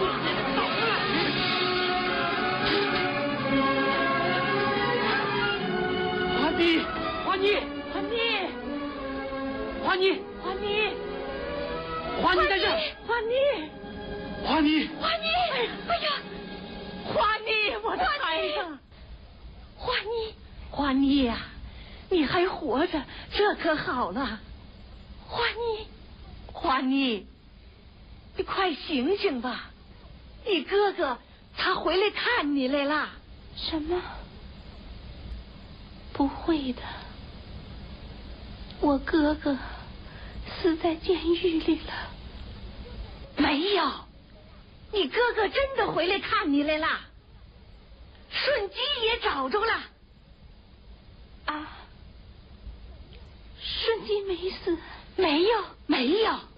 华妮在这，华妮， 哎呀，华妮，我的孩子，华妮呀，你还活着，这可好了。华妮，你快醒醒吧，你哥哥他回来看你来了。 什么？不会的，我哥哥死在监狱里了。 没有，你哥哥真的回来看你来了，顺基也找着了。 啊，顺基没死？ 没有。